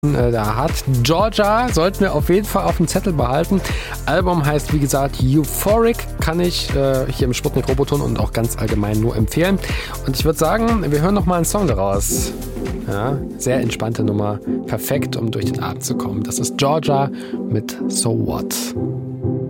da hat. Georgia sollten wir auf jeden Fall auf dem Zettel behalten. Album heißt, wie gesagt, Euphoric. Kann ich hier im Sputnik Roboton und auch ganz allgemein nur empfehlen. Und ich würde sagen, wir hören noch mal einen Song daraus. Ja, sehr entspannte Nummer. Perfekt, um durch den Abend zu kommen. Das ist Georgia mit So What.